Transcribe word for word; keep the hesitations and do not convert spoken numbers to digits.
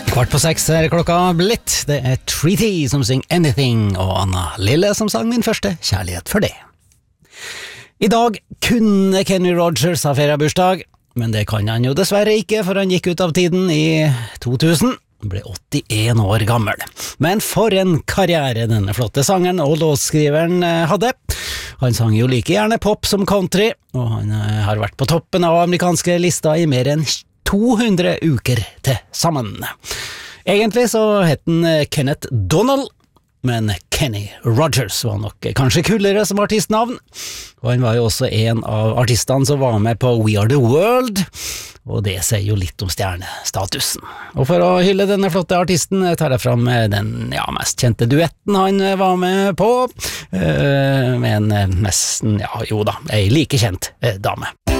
Kvart på seks er klokka blitt. Det er Treaty som synger Anything, og Anna Lille som sang Min første kjærlighet for det. I dag kunne Kenny Rogers ha feriebursdag, men det kan han jo dessverre ikke, for han gikk ut av tiden i to tusen. Han ble åttien år gammel. Men for en karriere denne flotte sangeren og låtskriveren hadde. Han sang jo like gjerne pop som country, og han har vært på toppen av amerikanske lister i mer enn to hundre uker til sammen. Egentlig så het han Kenneth Donald, men Kenny Rogers var nok kanskje kulere som artistnavn. Og han var jo også en av artistene som var med på We Are The World, og det sier jo litt om stjernestatusen. Og for å hylle denne flotte artisten tar jeg fram den ja, mest kjente duetten han var med på, med en nesten, ja jo da, ei like kjent dame.